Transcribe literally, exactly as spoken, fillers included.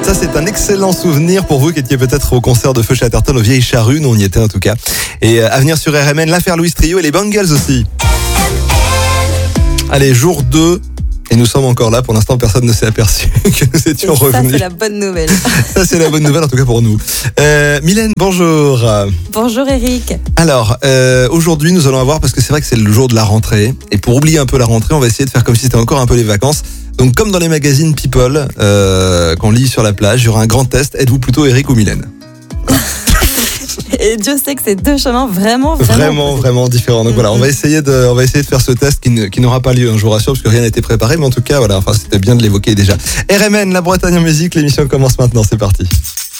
Ça, c'est un excellent souvenir pour vous qui étiez peut-être au concert de Feu Chatterton aux Vieilles Charrues. Nous, on y était en tout cas. Et à venir sur R M N, l'affaire Louis Trio et les Bangles aussi. Allez, jour deux. Et nous sommes encore là. Pour l'instant, personne ne s'est aperçu que nous étions et ça, revenus. Ça, c'est la bonne nouvelle. Ça, c'est la bonne nouvelle, en tout cas pour nous. Euh, Mylène, bonjour. Bonjour Eric. Alors, euh, aujourd'hui, nous allons avoir, parce que c'est vrai que c'est le jour de la rentrée, et pour oublier un peu la rentrée, on va essayer de faire comme si c'était encore un peu les vacances. Donc, comme dans les magazines People, euh, qu'on lit sur la plage, il y aura un grand test. Êtes-vous plutôt Eric ou Mylène ? Et Dieu sait que c'est deux chemins vraiment, vraiment, vraiment, vraiment différents. Donc voilà, on va essayer de, on va essayer de faire ce test qui, ne, qui n'aura pas lieu, hein, je vous rassure, parce que rien n'a été préparé. Mais en tout cas, voilà, enfin, c'était bien de l'évoquer déjà. R M N, la Bretagne en musique, l'émission commence maintenant. C'est parti.